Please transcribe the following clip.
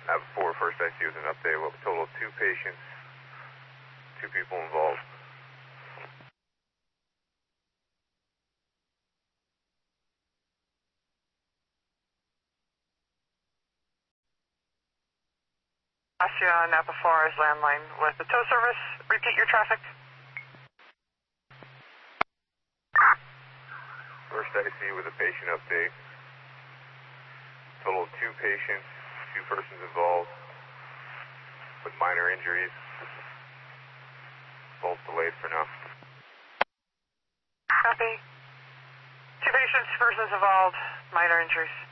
4 first ICU with an update. We'll have a total of 2 patients, 2 people involved. Osceola, Napa Forest landline with the tow service. Repeat your traffic. First ICU with a patient update. Total of 2 patients, 2 persons involved with minor injuries. Both delayed for now. Copy. 2 patients, 2 persons involved, minor injuries.